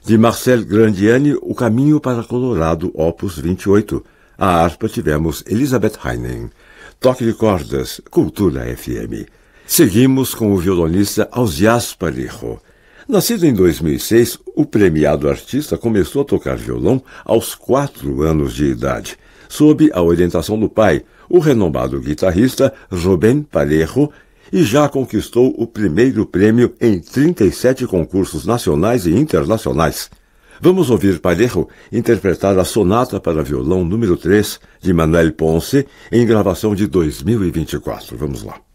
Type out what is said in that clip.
De Marcel Grandiani, O Caminho para Colorado, opus 28. A harpa tivemos Elizabeth Heinen. Toque de cordas, Cultura FM. Seguimos com o violonista Ausias Parejo. Nascido em 2006, o premiado artista começou a tocar violão aos 4 anos de idade, sob a orientação do pai, o renomado guitarrista Rubén Parejo, e já conquistou o primeiro prêmio em 37 concursos nacionais e internacionais. Vamos ouvir Parejo interpretar a Sonata para Violão número 3 de Manuel Ponce, em gravação de 2024. Vamos lá.